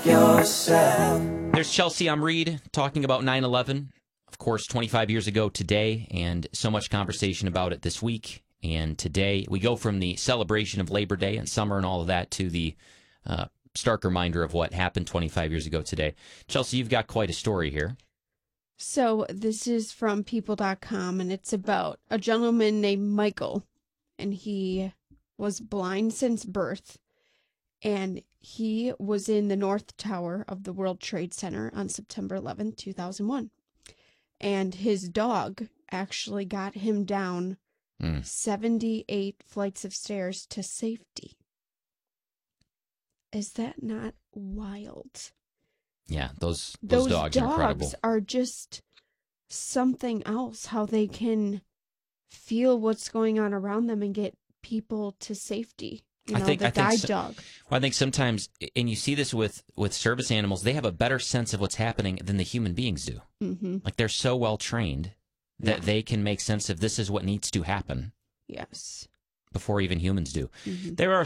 yourself. There's Chelsea. I'm Reed talking about 9/11. Of course, 25 years ago today, and so much conversation about it this week. And today, we go from the celebration of Labor Day and summer and all of that to the stark reminder of what happened 25 years ago today. Chelsea, you've got quite a story here. So this is from people.com, and it's about a gentleman named Michael, and he was blind since birth, and he was in the North Tower of the World Trade Center on September 11th, 2001, and his dog actually got him down 78 flights of stairs to safety. Is that not wild? Yeah, those dogs are incredible. Are just something else, how they can feel what's going on around them and get people to safety. Guide dog. Well, I think sometimes, and you see this with service animals, they have a better sense of what's happening than the human beings do. Mm-hmm. Like they're so well trained that they can make sense of this is what needs to happen. Yes. Before even humans do. Mm-hmm. There are